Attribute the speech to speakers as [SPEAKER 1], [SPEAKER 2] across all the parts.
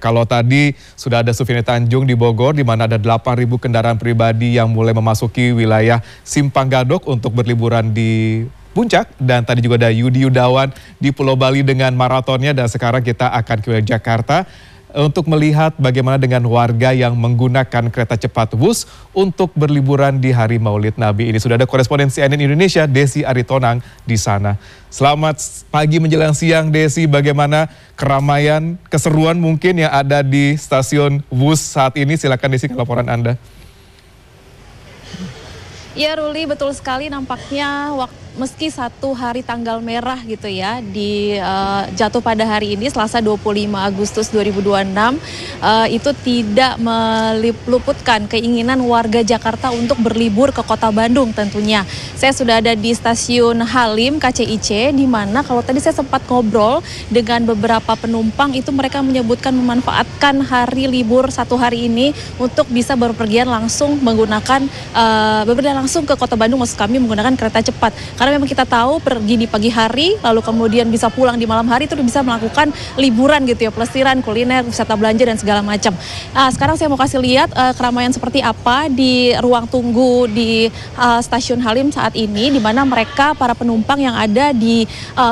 [SPEAKER 1] Kalau tadi sudah ada Sufiani Tanjung di Bogor, di mana ada 8.000 kendaraan pribadi yang mulai memasuki wilayah Simpang Gadok untuk berliburan di Puncak, dan tadi juga ada Yudi Yudawan di Pulau Bali dengan maratonnya, dan sekarang kita akan ke Jakarta untuk melihat bagaimana dengan warga yang menggunakan kereta cepat Wus untuk berliburan di hari Maulid Nabi ini. Sudah ada koresponden CNN Indonesia Desi Aritonang di sana. Selamat pagi menjelang siang Desi, bagaimana keramaian, keseruan mungkin yang ada di stasiun Wus saat ini? Silakan Desi, laporan Anda.
[SPEAKER 2] Ya Ruli, betul sekali, nampaknya meski satu hari tanggal merah gitu ya jatuh pada hari ini Selasa 25 Agustus 2026 itu tidak meluputkan keinginan warga Jakarta untuk berlibur ke kota Bandung tentunya. Saya sudah ada di stasiun Halim KCIC, di mana kalau tadi saya sempat ngobrol dengan beberapa penumpang, itu mereka menyebutkan memanfaatkan hari libur satu hari ini untuk bisa berpergian langsung menggunakan bepergian langsung ke kota Bandung, maksud kami menggunakan kereta cepat. Karena memang kita tahu pergi di pagi hari, lalu kemudian bisa pulang di malam hari, itu bisa melakukan liburan gitu ya, pelesiran, kuliner, wisata belanja dan segala macam. Sekarang saya mau kasih lihat keramaian seperti apa di ruang tunggu di stasiun Halim saat ini, di mana mereka para penumpang yang ada di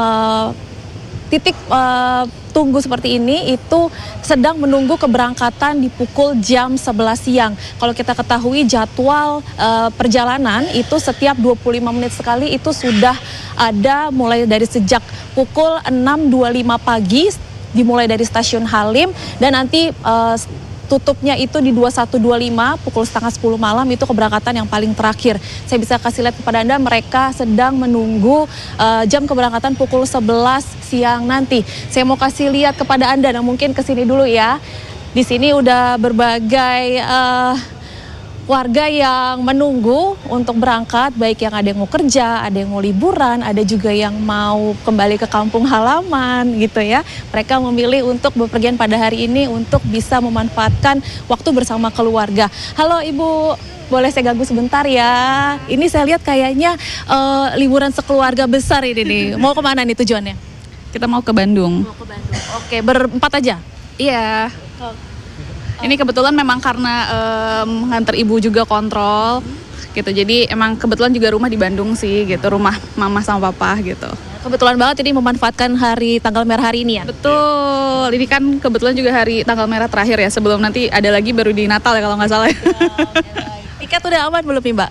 [SPEAKER 2] titik tunggu seperti ini itu sedang menunggu keberangkatan di pukul jam 11 siang. Kalau kita ketahui jadwal perjalanan itu setiap 25 menit sekali itu sudah ada, mulai dari sejak pukul 6.25 pagi dimulai dari stasiun Halim, dan nanti tutupnya itu di 21.25 pukul setengah 10 malam, itu keberangkatan yang paling terakhir. Saya bisa kasih lihat kepada Anda, mereka sedang menunggu jam keberangkatan pukul 11 siang nanti. Saya mau kasih lihat kepada Anda, nah mungkin kesini dulu ya. Di sini udah berbagai warga yang menunggu untuk berangkat, baik yang ada yang mau kerja, ada yang mau liburan, ada juga yang mau kembali ke kampung halaman gitu ya. Mereka memilih untuk bepergian pada hari ini untuk bisa memanfaatkan waktu bersama keluarga. Halo Ibu, boleh saya ganggu sebentar ya? Ini saya lihat kayaknya liburan sekeluarga besar ini nih. Mau kemana nih tujuannya?
[SPEAKER 3] Kita mau ke Bandung.
[SPEAKER 2] Mau ke Bandung. Oke, berempat aja?
[SPEAKER 3] Iya. Ini kebetulan memang karena nganter ibu juga kontrol gitu. Jadi emang kebetulan juga rumah di Bandung sih gitu. Rumah mama sama papa gitu.
[SPEAKER 2] Kebetulan banget ini memanfaatkan hari tanggal merah hari ini ya?
[SPEAKER 3] Betul. Ini kan kebetulan juga hari tanggal merah terakhir ya. Sebelum nanti ada lagi baru di Natal ya kalau nggak salah.
[SPEAKER 2] Tiket udah aman belum nih Mbak?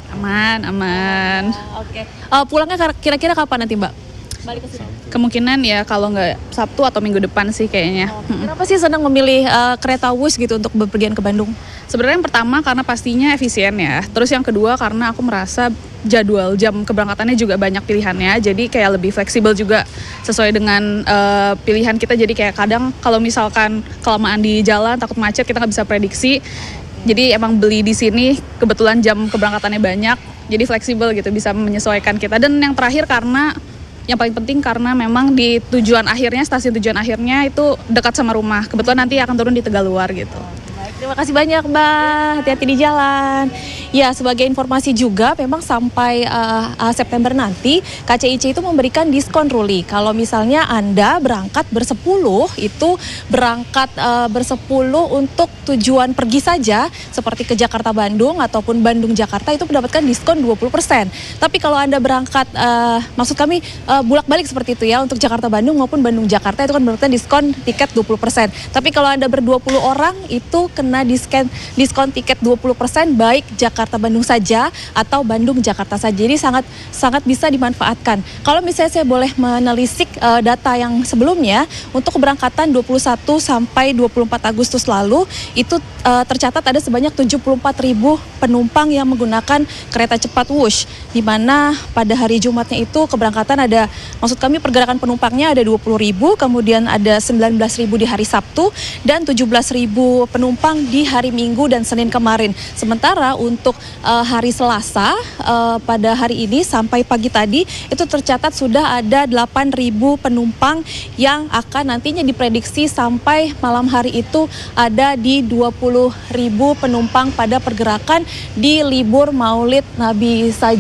[SPEAKER 3] Aman.
[SPEAKER 2] Oke. Pulangnya kira-kira kapan nanti Mbak? Balik ke sini?
[SPEAKER 3] Kemungkinan ya kalau nggak Sabtu atau minggu depan sih kayaknya.
[SPEAKER 2] Kenapa sih senang memilih kereta Wus gitu untuk bepergian ke Bandung?
[SPEAKER 3] Sebenarnya yang pertama karena pastinya efisien ya. Terus yang kedua karena aku merasa jadwal jam keberangkatannya juga banyak pilihannya. Jadi kayak lebih fleksibel juga sesuai dengan pilihan kita. Jadi kayak kadang kalau misalkan kelamaan di jalan takut macet, kita nggak bisa prediksi. Jadi emang beli di sini kebetulan jam keberangkatannya banyak. Jadi fleksibel gitu, bisa menyesuaikan kita. Dan yang terakhir karena yang paling penting karena memang di tujuan akhirnya, stasiun tujuan akhirnya itu dekat sama rumah. Kebetulan nanti akan turun di Tegaluar gitu.
[SPEAKER 2] Terima kasih banyak Mbak, hati-hati di jalan. Ya, sebagai informasi juga memang sampai September nanti KCIC itu memberikan diskon Ruli. Kalau misalnya Anda berangkat bersepuluh, itu berangkat bersepuluh untuk tujuan pergi saja seperti ke Jakarta Bandung ataupun Bandung Jakarta, itu mendapatkan diskon 20%. Tapi kalau Anda berangkat, maksud kami bolak-balik seperti itu ya, untuk Jakarta Bandung maupun Bandung Jakarta itu kan mendapatkan diskon tiket 20%. Tapi kalau Anda ber-20 orang itu kena diskon tiket 20% baik Jakarta Bandung saja atau Bandung Jakarta saja. Jadi sangat bisa dimanfaatkan. Kalau misalnya saya boleh menelisik data yang sebelumnya, untuk keberangkatan 21 sampai 24 Agustus lalu itu tercatat ada sebanyak 74.000 penumpang yang menggunakan kereta cepat Wush, di mana pada hari Jumatnya itu keberangkatan ada, maksud kami pergerakan penumpangnya ada 20.000, kemudian ada 19.000 di hari Sabtu dan 17.000 penumpang di hari Minggu dan Senin kemarin. Sementara untuk hari Selasa pada hari ini sampai pagi tadi itu tercatat sudah ada 8.000 penumpang yang akan nantinya diprediksi sampai malam hari itu ada di 20.000 penumpang pada pergerakan di libur Maulid Nabi saja.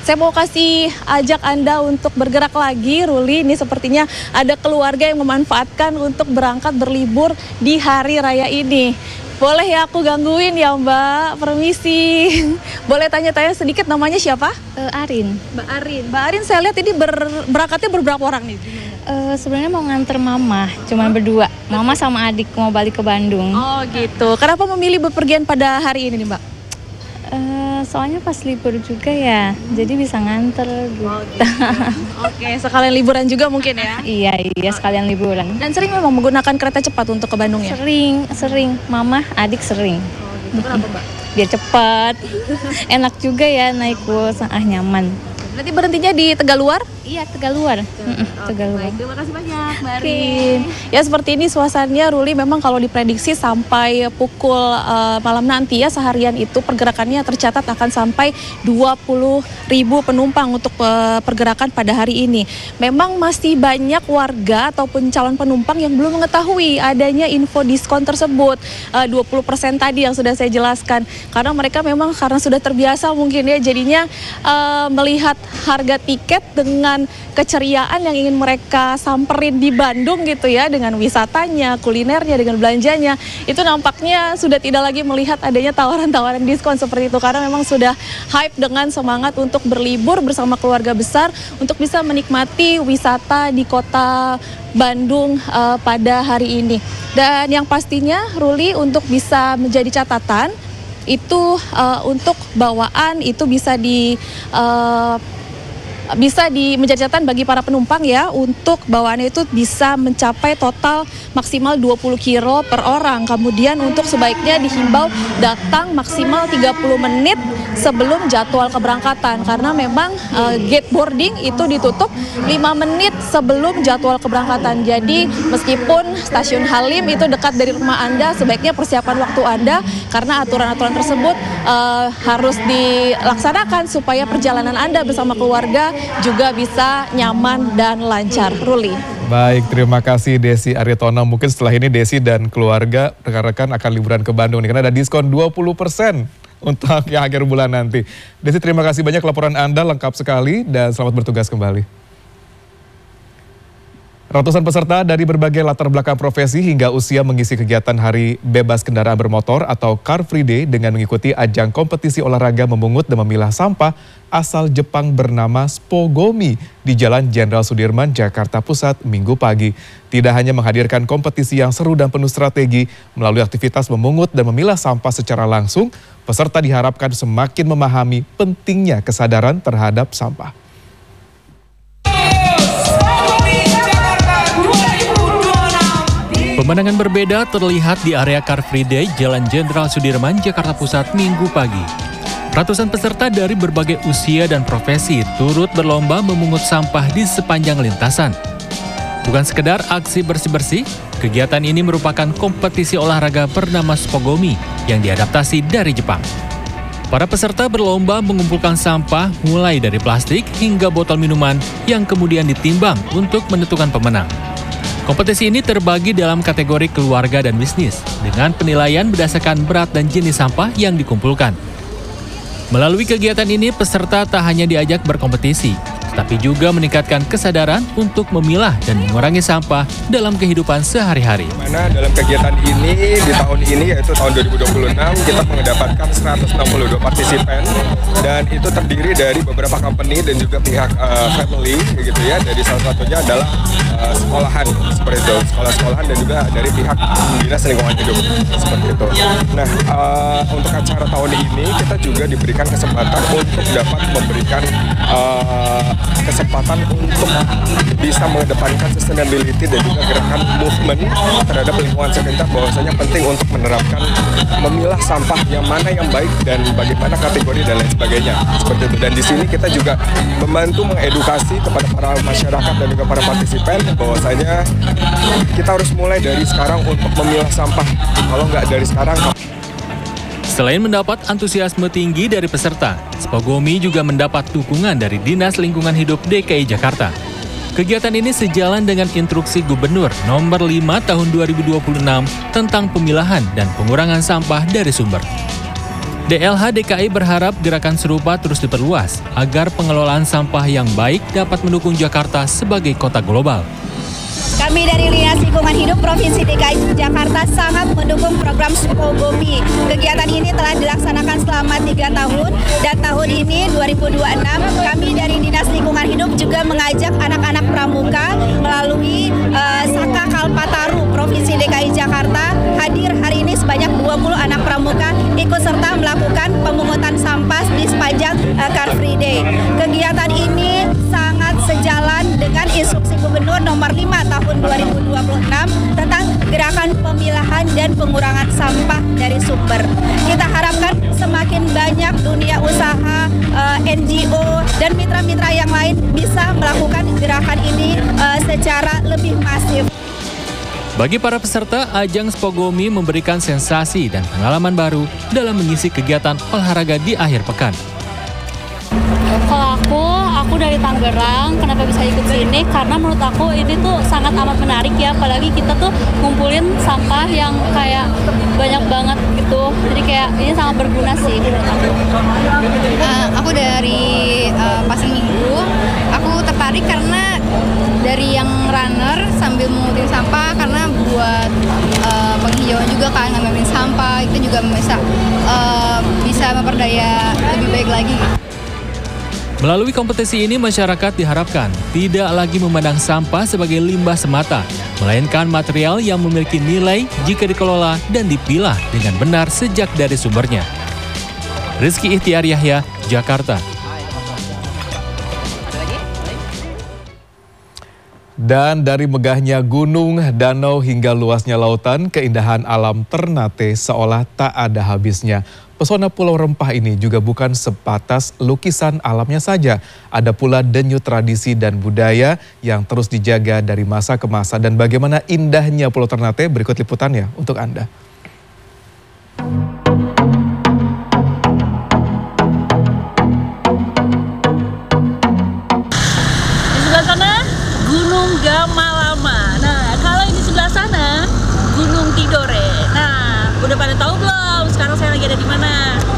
[SPEAKER 2] Saya mau ajak Anda untuk bergerak lagi, Ruli. Ini sepertinya ada keluarga yang memanfaatkan untuk berangkat berlibur di hari raya ini. Boleh ya aku gangguin ya Mbak, permisi. Boleh tanya-tanya sedikit, namanya siapa?
[SPEAKER 4] Arin.
[SPEAKER 2] Mbak Arin. Mbak Arin, saya lihat ini berangkatnya berberapa orang nih?
[SPEAKER 4] Sebenarnya mau nganter mama, cuman berdua. Mama sama adik mau balik ke Bandung.
[SPEAKER 2] Oh gitu. Kenapa memilih bepergian pada hari ini nih Mbak?
[SPEAKER 4] Soalnya pas libur juga ya, jadi bisa nganter gitu.
[SPEAKER 2] Oke, sekalian liburan juga mungkin ya?
[SPEAKER 4] Iya, sekalian liburan.
[SPEAKER 2] Dan sering memang menggunakan kereta cepat untuk ke Bandung ya?
[SPEAKER 4] Sering. Mama, adik sering.
[SPEAKER 2] Kenapa Mbak?
[SPEAKER 4] Biar cepat. Enak juga ya naik bus, nyaman.
[SPEAKER 2] Berarti berhentinya di Tegaluar?
[SPEAKER 4] Iya, Tegaluar. Tegaluar.
[SPEAKER 2] Baik, terima kasih banyak Mbak Arin. Ya seperti ini suasananya, Ruli. Memang kalau diprediksi sampai pukul malam nanti ya, seharian itu pergerakannya tercatat akan sampai 20.000 penumpang untuk pergerakan pada hari ini. Memang masih banyak warga ataupun calon penumpang yang belum mengetahui adanya info diskon tersebut, 20% tadi yang sudah saya jelaskan. Karena mereka memang karena sudah terbiasa mungkin ya, jadinya melihat harga tiket dengan keceriaan yang ingin mereka samperin di Bandung gitu ya, dengan wisatanya, kulinernya, dengan belanjanya, itu nampaknya sudah tidak lagi melihat adanya tawaran-tawaran diskon seperti itu, karena memang sudah hype dengan semangat untuk berlibur bersama keluarga besar untuk bisa menikmati wisata di kota Bandung pada hari ini. Dan yang pastinya, Ruli, untuk bisa menjadi catatan itu untuk bawaan itu bisa menjadi catatan bagi para penumpang ya, untuk bawaannya itu bisa mencapai total maksimal 20 kilo per orang. Kemudian untuk sebaiknya dihimbau datang maksimal 30 menit sebelum jadwal keberangkatan, karena memang gate boarding itu ditutup 5 menit sebelum jadwal keberangkatan. Jadi meskipun stasiun Halim itu dekat dari rumah Anda, sebaiknya persiapan waktu Anda, karena aturan-aturan tersebut harus dilaksanakan supaya perjalanan Anda bersama keluarga juga bisa nyaman dan lancar. Ruli.
[SPEAKER 1] Baik, terima kasih Desi Aritonang. Mungkin setelah ini Desi dan keluarga rekan-rekan akan liburan ke Bandung nih, karena ada diskon 20% untuk yang akhir bulan nanti. Desi, terima kasih banyak, laporan Anda lengkap sekali dan selamat bertugas kembali. Ratusan peserta dari berbagai latar belakang profesi hingga usia mengisi kegiatan Hari Bebas Kendaraan Bermotor atau Car Free Day dengan mengikuti ajang kompetisi olahraga memungut dan memilah sampah asal Jepang bernama Spogomi di Jalan Jenderal Sudirman, Jakarta Pusat, Minggu pagi. Tidak hanya menghadirkan kompetisi yang seru dan penuh strategi, melalui aktivitas memungut dan memilah sampah secara langsung, peserta diharapkan semakin memahami pentingnya kesadaran terhadap sampah.
[SPEAKER 5] Pemandangan berbeda terlihat di area Car Free Day Jalan Jenderal Sudirman, Jakarta Pusat, Minggu pagi. Ratusan peserta dari berbagai usia dan profesi turut berlomba memungut sampah di sepanjang lintasan. Bukan sekedar aksi bersih-bersih, kegiatan ini merupakan kompetisi olahraga bernama Spogomi yang diadaptasi dari Jepang. Para peserta berlomba mengumpulkan sampah mulai dari plastik hingga botol minuman yang kemudian ditimbang untuk menentukan pemenang. Kompetisi ini terbagi dalam kategori keluarga dan bisnis, dengan penilaian berdasarkan berat dan jenis sampah yang dikumpulkan. Melalui kegiatan ini, peserta tak hanya diajak berkompetisi, tapi juga meningkatkan kesadaran untuk memilah dan mengurangi sampah dalam kehidupan sehari-hari.
[SPEAKER 6] Mana dalam kegiatan ini, di tahun ini yaitu tahun 2026, kita mendapatkan 162 partisipan, dan itu terdiri dari beberapa company dan juga pihak family, gitu ya. Dari salah satunya adalah sekolahan, seperti itu, sekolah-sekolahan, dan juga dari pihak Dinas Lingkungan Hidup, seperti itu. Nah, untuk acara tahun ini kita juga diberikan kesempatan untuk dapat memberikan kesempatan untuk bisa mengedepankan sustainability dan juga gerakan movement terhadap lingkungan sekitar, bahwasanya penting untuk menerapkan memilah sampah yang mana yang baik dan bagaimana kategori dan lain sebagainya, seperti itu. Dan di sini kita juga membantu mengedukasi kepada para masyarakat dan juga para partisipan bahwasanya kita harus mulai dari sekarang untuk memilah sampah. Kalau nggak dari sekarang.
[SPEAKER 5] Selain mendapat antusiasme tinggi dari peserta, Spogomi juga mendapat dukungan dari Dinas Lingkungan Hidup DKI Jakarta. Kegiatan ini sejalan dengan instruksi Gubernur Nomor 5 Tahun 2026 tentang pemilahan dan pengurangan sampah dari sumber. DLH DKI berharap gerakan serupa terus diperluas agar pengelolaan sampah yang baik dapat mendukung Jakarta sebagai kota global.
[SPEAKER 7] Kami dari Dinas Lingkungan Hidup Provinsi DKI Jakarta sangat mendukung program Sukogomi. Kegiatan ini telah dilaksanakan selama 3 tahun dan tahun ini 2026 kami dari Dinas Lingkungan Hidup juga mengajak anak-anak pramuka melalui Saka Kalpataru Provinsi DKI Jakarta hadir hari ini sebanyak 20 anak pramuka ikut serta melakukan pemungutan sampah di sepanjang Car Free Day. Kegiatan ini sangat sejalan dengan instruksi Gubernur nomor 5 tahun 2026 tentang gerakan pemilahan dan pengurangan sampah dari sumber. Kita harapkan semakin banyak dunia usaha, NGO, dan mitra-mitra yang lain bisa melakukan gerakan ini secara lebih masif.
[SPEAKER 5] Bagi para peserta, ajang Spogomi memberikan sensasi dan pengalaman baru dalam mengisi kegiatan olahraga di akhir pekan.
[SPEAKER 4] Kalau aku dari Tangerang, kenapa bisa ikut sini? Karena menurut aku ini tuh sangat amat menarik ya, apalagi kita tuh ngumpulin sampah yang kayak banyak banget gitu. Jadi kayak ini sangat berguna sih menurut aku.
[SPEAKER 8] Aku dari Pasar Minggu, aku tertarik karena dari yang runner sambil mengutin sampah karena buat penghijauan juga kan, ngamain sampah itu juga bisa memperdaya lebih baik lagi.
[SPEAKER 5] Melalui kompetisi ini, masyarakat diharapkan tidak lagi memandang sampah sebagai limbah semata, melainkan material yang memiliki nilai jika dikelola dan dipilah dengan benar sejak dari sumbernya. Rizky Ihtiar Yahya, Jakarta.
[SPEAKER 1] Dan dari megahnya gunung, danau hingga luasnya lautan, keindahan alam Ternate seolah tak ada habisnya. Pesona Pulau Rempah ini juga bukan sebatas lukisan alamnya saja. Ada pula denyut tradisi dan budaya yang terus dijaga dari masa ke masa. Dan bagaimana indahnya Pulau Ternate, berikut liputannya untuk Anda.
[SPEAKER 9] Di sebelah sana, Gunung Gamalama. Nah, kalau yang di sebelah sana, Gunung Tidore. Nah, udah pada tahu belum? Sekarang saya lagi ada di mana?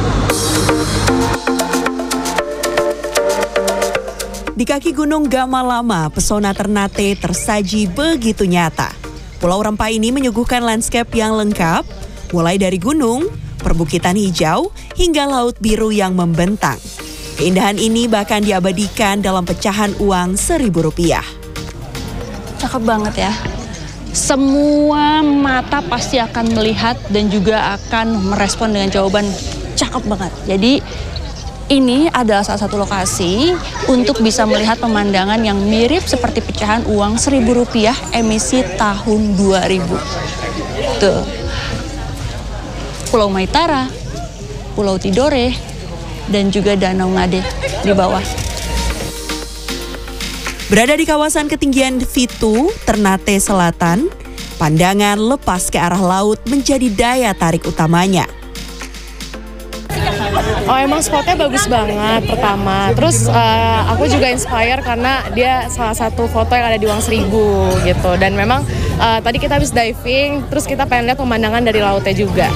[SPEAKER 10] Di kaki Gunung Gamalama, pesona Ternate tersaji begitu nyata. Pulau Rempah ini menyuguhkan landscape yang lengkap, mulai dari gunung, perbukitan hijau, hingga laut biru yang membentang. Keindahan ini bahkan diabadikan dalam pecahan uang Rp1.000.
[SPEAKER 11] Cakep banget ya. Semua mata pasti akan melihat dan juga akan merespon dengan jawaban cakep banget. Jadi ini adalah salah satu lokasi untuk bisa melihat pemandangan yang mirip seperti pecahan uang Rp1.000 emisi tahun 2000. Tuh. Pulau Maitara, Pulau Tidore, dan juga Danau Ngade di bawah.
[SPEAKER 10] Berada di kawasan ketinggian Fitu, Ternate Selatan, pandangan lepas ke arah laut menjadi daya tarik utamanya.
[SPEAKER 12] Oh, emang spotnya bagus banget pertama. Terus aku juga inspire karena dia salah satu foto yang ada di Uang Seribu gitu. Dan memang tadi kita habis diving, terus kita pengen lihat pemandangan dari lautnya juga.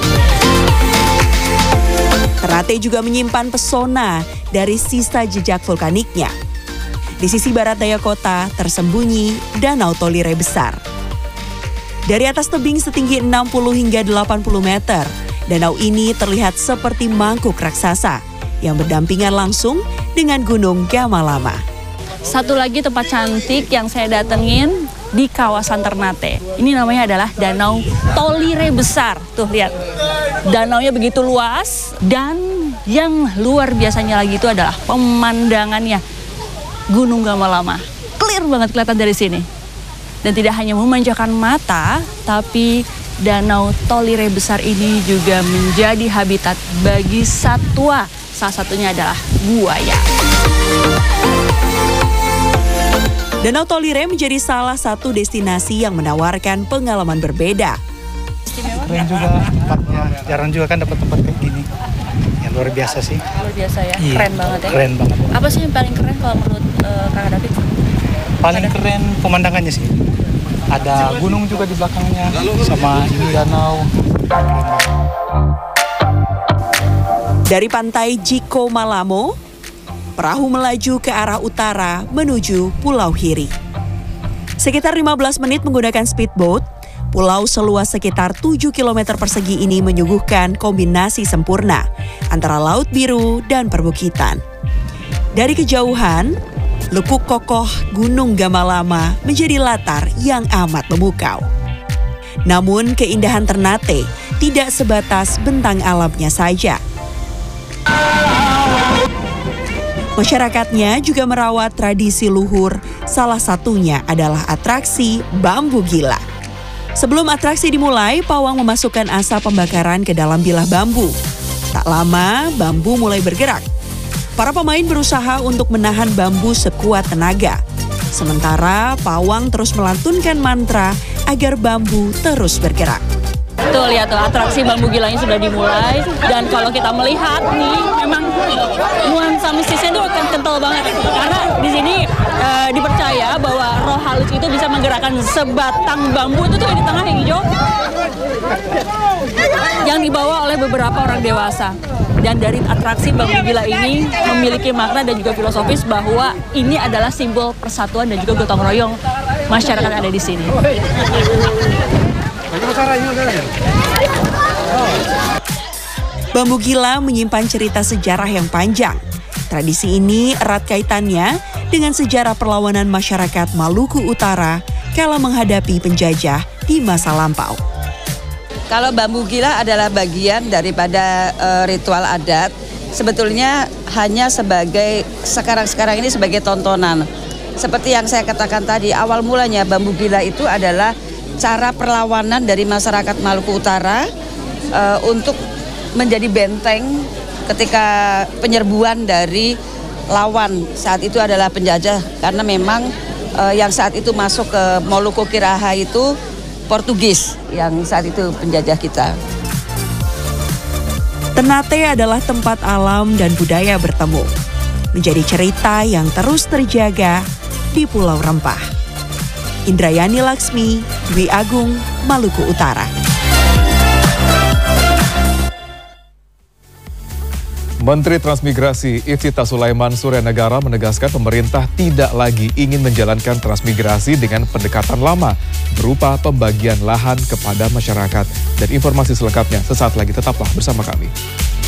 [SPEAKER 10] Ternate juga menyimpan pesona dari sisa jejak vulkaniknya. Di sisi barat daya kota tersembunyi Danau Tolire besar. Dari atas tebing setinggi 60 hingga 80 meter, danau ini terlihat seperti mangkuk raksasa yang berdampingan langsung dengan Gunung Gamalama.
[SPEAKER 11] Satu lagi tempat cantik yang saya datengin di kawasan Ternate. Ini namanya adalah Danau Tolire besar. Tuh lihat, danaunya begitu luas dan yang luar biasanya lagi itu adalah pemandangannya. Gunung Gamalama, clear banget kelihatan dari sini. Dan tidak hanya memanjakan mata, tapi Danau Tolire besar ini juga menjadi habitat bagi satwa. Salah satunya adalah buaya.
[SPEAKER 10] Danau Tolire menjadi salah satu destinasi yang menawarkan pengalaman berbeda.
[SPEAKER 13] Keren juga tempatnya, jarang juga kan dapat tempat kayak gini. Ya luar biasa sih.
[SPEAKER 11] Luar biasa ya,
[SPEAKER 13] iya,
[SPEAKER 11] keren banget ya.
[SPEAKER 13] Keren banget.
[SPEAKER 11] Apa sih yang paling keren kalau menurut Kak David?
[SPEAKER 13] Paling keren pemandangannya sih. Ada gunung juga di belakangnya, sama ini danau.
[SPEAKER 10] Dari pantai Jiko Malamo, perahu melaju ke arah utara menuju Pulau Hiri. Sekitar 15 menit menggunakan speedboat, pulau seluas sekitar 7 km persegi ini menyuguhkan kombinasi sempurna antara laut biru dan perbukitan. Dari kejauhan, lekuk kokoh Gunung Gamalama menjadi latar yang amat memukau. Namun keindahan Ternate tidak sebatas bentang alamnya saja. Masyarakatnya juga merawat tradisi luhur, salah satunya adalah atraksi bambu gila. Sebelum atraksi dimulai, pawang memasukkan asap pembakaran ke dalam bilah bambu. Tak lama, bambu mulai bergerak. Para pemain berusaha untuk menahan bambu sekuat tenaga. Sementara pawang terus melantunkan mantra agar bambu terus bergerak.
[SPEAKER 11] Tuh lihat tuh, atraksi bambu gilanya sudah dimulai. Dan kalau kita melihat nih, memang nuansa mistisnya itu akan kental banget. Karena di sini dipercaya bahwa roh halus itu bisa menggerakkan sebatang bambu itu tuh di tengah yang hijau yang dibawa oleh beberapa orang dewasa. Dan dari atraksi bambu gila ini memiliki makna dan juga filosofis bahwa ini adalah simbol persatuan dan juga gotong royong masyarakat yang ada di sini.
[SPEAKER 10] Bambu gila menyimpan cerita sejarah yang panjang. Tradisi ini erat kaitannya dengan sejarah perlawanan masyarakat Maluku Utara kala menghadapi penjajah di masa lampau.
[SPEAKER 14] Kalau bambu gila adalah bagian daripada ritual adat, sebetulnya hanya sebagai sekarang ini sebagai tontonan. Seperti yang saya katakan tadi, awal mulanya bambu gila itu adalah cara perlawanan dari masyarakat Maluku Utara untuk menjadi benteng ketika penyerbuan dari lawan saat itu adalah penjajah, karena memang yang saat itu masuk ke Moluko Kiraha itu Portugis yang saat itu penjajah kita.
[SPEAKER 10] Ternate adalah tempat alam dan budaya bertemu, menjadi cerita yang terus terjaga di Pulau Rempah. Indrayani Laksmi, Dwi Agung, Maluku Utara.
[SPEAKER 1] Menteri Transmigrasi Iftitah Sulaiman Suryanegara menegaskan pemerintah tidak lagi ingin menjalankan transmigrasi dengan pendekatan lama berupa pembagian lahan kepada masyarakat. Dan informasi selengkapnya sesaat lagi, tetaplah bersama kami.